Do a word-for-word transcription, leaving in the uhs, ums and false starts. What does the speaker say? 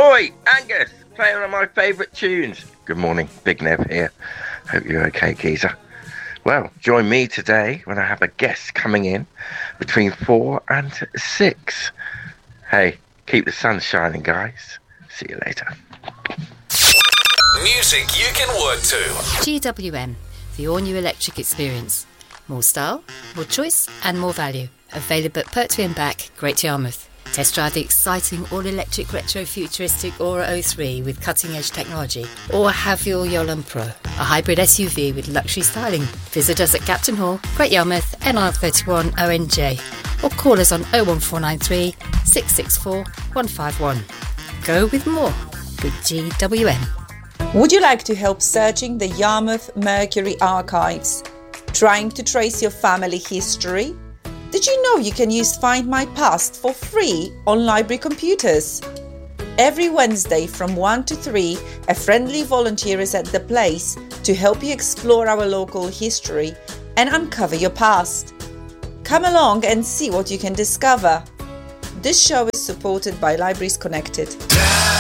Oi, Angus, play one of my favourite tunes. Good morning, Big Nev here. Hope you're okay, geezer. Well, join me today when I have a guest coming in between four and six. Hey, keep the sun shining, guys. See you later. Music you can work to. G W M, the all-new electric experience. More style, more choice and more value. Available at Pertwee and Back, Great Yarmouth. Test drive the exciting all-electric retro-futuristic Aura oh three with cutting-edge technology. Or have your Yolland Pro, a hybrid S U V with luxury styling. Visit us at Captain Hall, Great Yarmouth, N R thirty-one O N J. Or call us on oh one four nine three, six six four, one five one. Go with more with G W M. Would you like to help searching the Yarmouth Mercury archives? Trying to trace your family history? Did you know you can use Find My Past for free on library computers? Every Wednesday from one to three, a friendly volunteer is at the place to help you explore our local history and uncover your past. Come along and see what you can discover. This show is supported by Libraries Connected.